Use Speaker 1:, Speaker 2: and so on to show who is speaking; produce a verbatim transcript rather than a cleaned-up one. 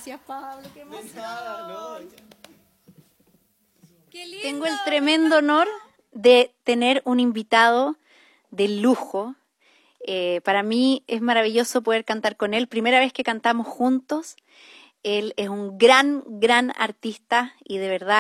Speaker 1: Gracias, Pablo, qué emoción.
Speaker 2: Nada, no.
Speaker 1: Qué lindo.
Speaker 3: Tengo el tremendo honor de tener un invitado de lujo. Eh, para mí es maravilloso poder cantar con él. Primera vez que cantamos juntos. Él es un gran, gran artista y de verdad